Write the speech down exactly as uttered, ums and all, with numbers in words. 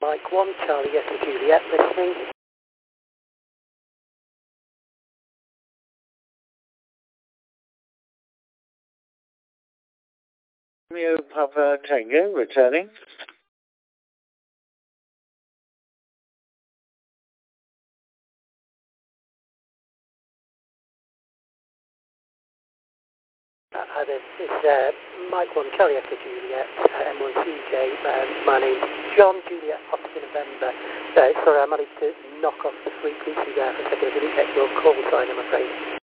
Mike one, Charlie Echo Juliet listening. Romeo Papa Tango returning. Hi there, it's uh, Mike one, Charlie Echo Juliet, uh, M one C J. Um, my name's John Juliet Oscar November. Uh, sorry, I managed to knock off the frequency there for a second. I didn't get your call sign, I'm afraid.